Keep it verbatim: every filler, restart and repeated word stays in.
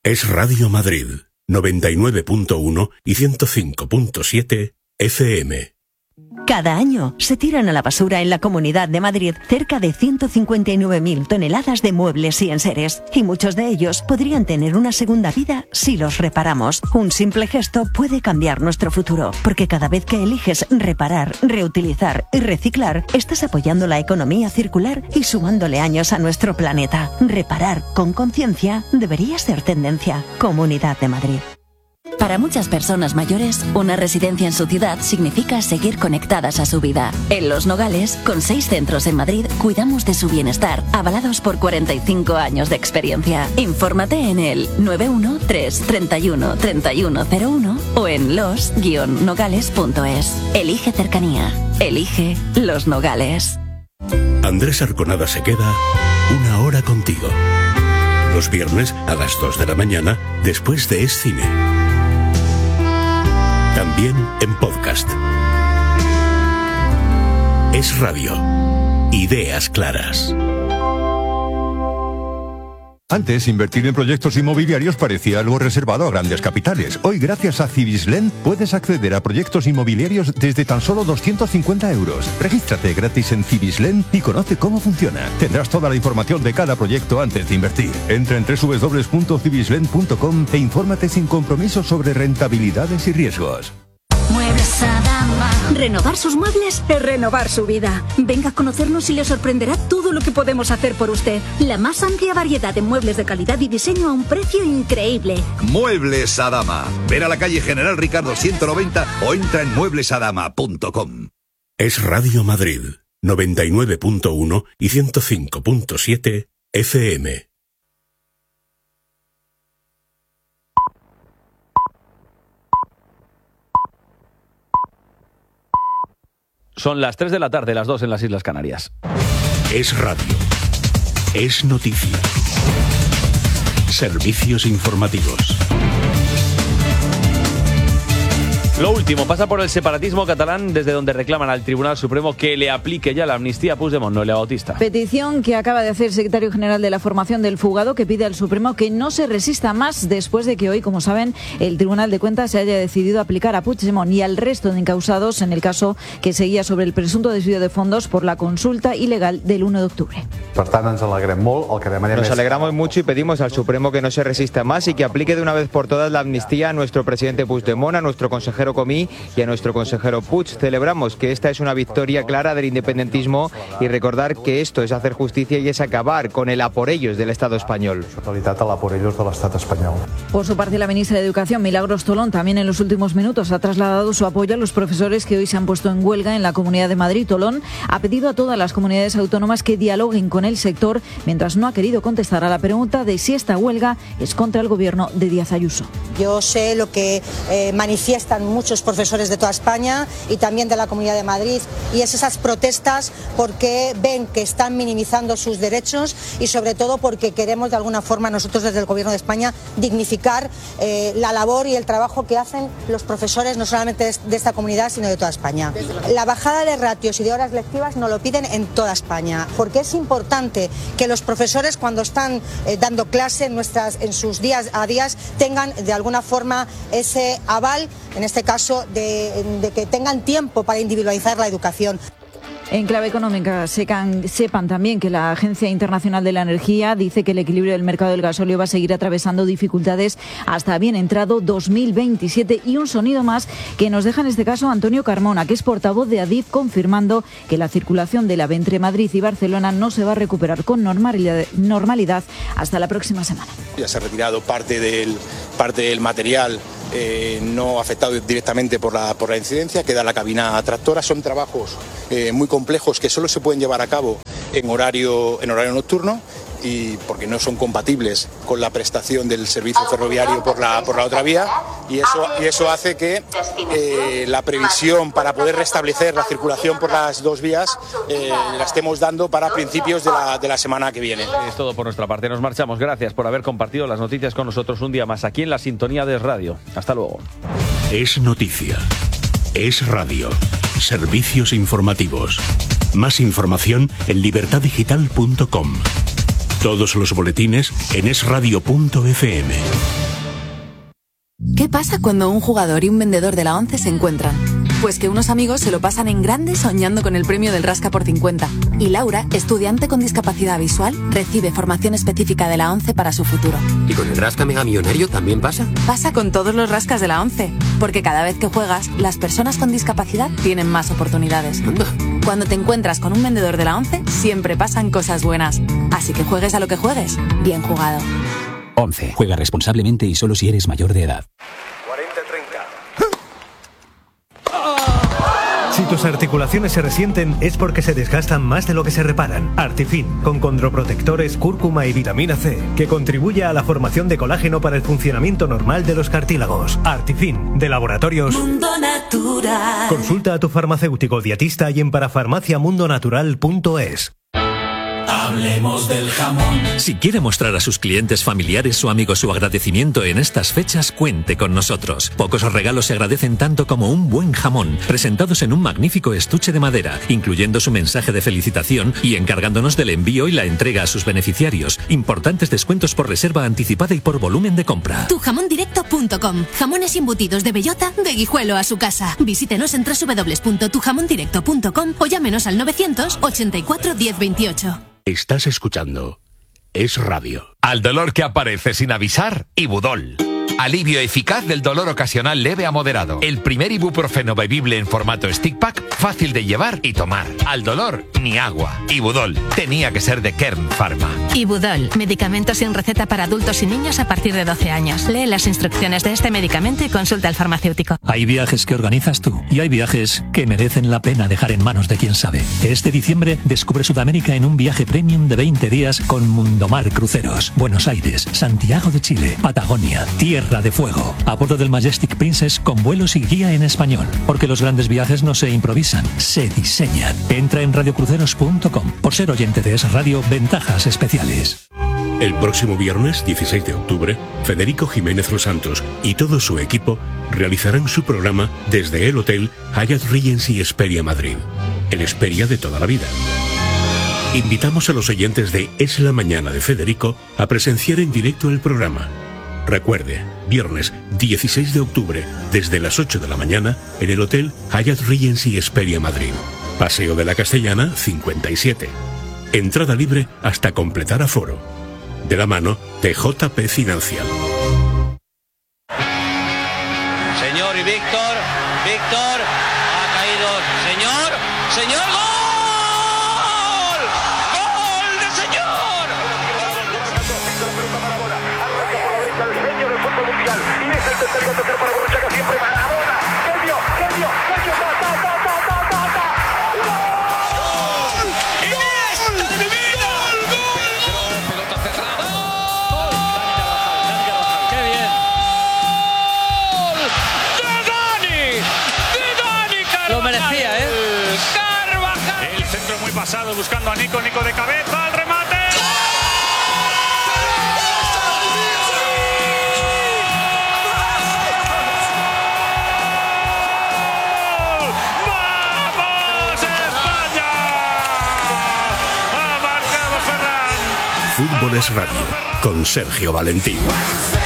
Es Radio Madrid, noventa y nueve punto uno y ciento cinco punto siete F M. Cada año se tiran a la basura en la Comunidad de Madrid cerca de ciento cincuenta y nueve mil toneladas de muebles y enseres, y muchos de ellos podrían tener una segunda vida si los reparamos. Un simple gesto puede cambiar nuestro futuro, porque cada vez que eliges reparar, reutilizar y reciclar, estás apoyando la economía circular y sumándole años a nuestro planeta. Reparar con conciencia debería ser tendencia. Comunidad de Madrid. Para muchas personas mayores, una residencia en su ciudad significa seguir conectadas a su vida. En Los Nogales, con seis centros en Madrid, cuidamos de su bienestar, avalados por cuarenta y cinco años de experiencia. Infórmate en el nueve uno tres, treinta y uno, treinta y uno cero uno o en los guion nogales punto es. Elige cercanía. Elige Los Nogales. Andrés Arconada se queda una hora contigo. Los viernes a las dos de la mañana, después de Es Cine. También en podcast. Es Radio. Ideas claras. Antes, invertir en proyectos inmobiliarios parecía algo reservado a grandes capitales. Hoy, gracias a Cibislen, puedes acceder a proyectos inmobiliarios desde tan solo doscientos cincuenta euros. Regístrate gratis en Cibislen y conoce cómo funciona. Tendrás toda la información de cada proyecto antes de invertir. Entra en doble u doble u doble u punto cibislen punto com e infórmate sin compromiso sobre rentabilidades y riesgos. Muebles Adama. Renovar sus muebles es renovar su vida. Venga a conocernos y le sorprenderá todo lo que podemos hacer por usted. La más amplia variedad de muebles de calidad y diseño a un precio increíble. Muebles Adama. Ven a la calle General Ricardo ciento noventa o entra en muebles adama punto com. Es Radio Madrid, noventa y nueve punto uno y ciento cinco punto siete F M. Son las tres de la tarde, las dos en las Islas Canarias. Es radio. Es noticia. Servicios informativos. Lo último, pasa por el separatismo catalán, desde donde reclaman al Tribunal Supremo que le aplique ya la amnistía a Puigdemont, Noelia Bautista. Petición que acaba de hacer el secretario general de la formación del fugado, que pide al Supremo que no se resista más después de que hoy, como saben, el Tribunal de Cuentas se haya decidido aplicar a Puigdemont y al resto de encausados en el caso que seguía sobre el presunto desvío de fondos por la consulta ilegal del uno de octubre. Nos alegramos mucho y pedimos al Supremo que no se resista más y que aplique de una vez por todas la amnistía a nuestro presidente Puigdemont, a nuestro consejero Comí y a nuestro consejero Puig. Celebramos que esta es una victoria clara del independentismo y recordar que esto es hacer justicia y es acabar con el a por ellos del Estado español. Por su parte, la ministra de Educación, Milagros Tolón, también en los últimos minutos ha trasladado su apoyo a los profesores que hoy se han puesto en huelga en la Comunidad de Madrid. Tolón ha pedido a todas las comunidades autónomas que dialoguen con el sector, mientras no ha querido contestar a la pregunta de si esta huelga es contra el gobierno de Díaz Ayuso. Yo sé lo que eh, manifiestan muchos profesores de toda España y también de la Comunidad de Madrid, y es esas protestas porque ven que están minimizando sus derechos y sobre todo porque queremos de alguna forma nosotros desde el Gobierno de España dignificar eh, la labor y el trabajo que hacen los profesores no solamente de esta comunidad sino de toda España. La bajada de ratios y de horas lectivas nos lo piden en toda España, porque es importante que los profesores cuando están eh, dando clase en, nuestras, en sus días a días tengan de alguna forma ese aval, en este caso de, de que tengan tiempo para individualizar la educación. En clave económica, secan, sepan también que la Agencia Internacional de la Energía dice que el equilibrio del mercado del gasóleo va a seguir atravesando dificultades hasta bien entrado dos mil veintisiete. Y un sonido más que nos deja en este caso Antonio Carmona, que es portavoz de Adif, confirmando que la circulación del AVE entre Madrid y Barcelona no se va a recuperar con normalidad, normalidad hasta la próxima semana. Ya se ha retirado parte del, parte del material Eh, no afectado directamente por la, por la incidencia, queda la cabina tractora. Son trabajos eh, muy complejos que solo se pueden llevar a cabo en horario, en horario nocturno, y porque no son compatibles con la prestación del servicio ferroviario por la, por la otra vía, y eso, y eso hace que eh, la previsión para poder restablecer la circulación por las dos vías eh, la estemos dando para principios de la, de la semana que viene. Es todo por nuestra parte, nos marchamos. Gracias por haber compartido las noticias con nosotros un día más aquí en la sintonía de Es Radio. Hasta luego. Es noticia. Es radio. Servicios informativos. Más información en libertad digital punto com. Todos los boletines en es radio punto f m. ¿Qué pasa cuando un jugador y un vendedor de la ONCE se encuentran? Pues que unos amigos se lo pasan en grande soñando con el premio del Rasca por cincuenta. Y Laura, estudiante con discapacidad visual, recibe formación específica de la ONCE para su futuro. ¿Y con el Rasca Mega Millonario también pasa? Pasa con todos los rascas de la ONCE, porque cada vez que juegas, las personas con discapacidad tienen más oportunidades. Anda. Cuando te encuentras con un vendedor de la ONCE, siempre pasan cosas buenas. Así que juegues a lo que juegues, bien jugado. ONCE. Juega responsablemente y solo si eres mayor de edad. Si tus articulaciones se resienten es porque se desgastan más de lo que se reparan. Artifin, con condroprotectores, cúrcuma y vitamina C, que contribuye a la formación de colágeno para el funcionamiento normal de los cartílagos. Artifin, de Laboratorios Mundo Natural. Consulta a tu farmacéutico dietista y en parafarmacia mundo natural punto es. Hablemos del jamón. Si quiere mostrar a sus clientes familiares o amigos su agradecimiento en estas fechas, cuente con nosotros. Pocos regalos se agradecen tanto como un buen jamón, presentados en un magnífico estuche de madera, incluyendo su mensaje de felicitación y encargándonos del envío y la entrega a sus beneficiarios. Importantes descuentos por reserva anticipada y por volumen de compra. tu jamón directo punto com. Jamones embutidos de bellota, de Guijuelo a su casa. Visítenos en doble u doble u doble u punto tu jamón directo punto com o llámenos al novecientos ochenta y cuatro diez veintiocho. Estás escuchando Es Radio. Al dolor que aparece sin avisar, Ibudol. Alivio eficaz del dolor ocasional leve a moderado. El primer ibuprofeno bebible en formato stick pack, fácil de llevar y tomar. Al dolor, ni agua. Ibudol. Tenía que ser de Kern Pharma. Ibudol, medicamento sin receta para adultos y niños a partir de doce años. Lee las instrucciones de este medicamento y consulta al farmacéutico. Hay viajes que organizas tú y hay viajes que merecen la pena dejar en manos de quien sabe. Este diciembre descubre Sudamérica en un viaje premium de veinte días con Mundomar Cruceros. Buenos Aires, Santiago de Chile, Patagonia, Tierra de Fuego. A bordo del Majestic Princess con vuelos y guía en español. Porque los grandes viajes no se improvisan, se diseñan. Entra en radio cruceros punto com. Por ser oyente de Es Radio, ventajas especiales. El próximo viernes, dieciséis de octubre, Federico Jiménez Los Santos y todo su equipo realizarán su programa desde el Hotel Hyatt Regency Hesperia Madrid. El Hesperia de toda la vida. Invitamos a los oyentes de Es la Mañana de Federico a presenciar en directo el programa. Recuerde, viernes dieciséis de octubre, desde las ocho de la mañana, en el Hotel Hyatt Regency Hesperia Madrid. Paseo de la Castellana, cincuenta y siete. Entrada libre hasta completar aforo. De la mano de J P Financial. Señor y Víctor, Víctor, ha caído, señor, señor, ¡gol! ¡Gol de señor! Y es el tercer gol para Borruchaga, siempre Maradona. Genio, genio, genio, ta, ta, ta, ta, ta, ta, ta. ¡Gol! ¡Iniesta de mi vida! ¡Gol! Pelota cerrada. ¡Gol! ¡Qué bien! ¡Gol! ¡De Dani! ¡De Dani Carvajal! Lo merecía, ¿eh? ¡Carvajal! El centro muy pasado buscando a Nico, Nico de cabeza, al remate. Fútbol es Radio, con Sergio Valentín.